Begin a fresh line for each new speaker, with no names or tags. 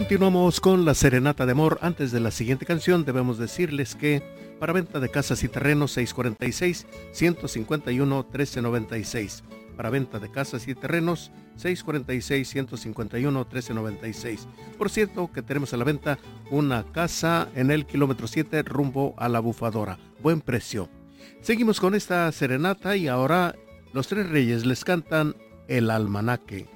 Continuamos con la serenata de amor. Antes de la siguiente canción debemos decirles que para venta de casas y terrenos 646-151-1396. Para venta de casas y terrenos 646-151-1396. Por cierto que tenemos a la venta una casa en el kilómetro 7 rumbo a la Bufadora. Buen precio. Seguimos con esta serenata y ahora los Tres Reyes les cantan El Almanaque.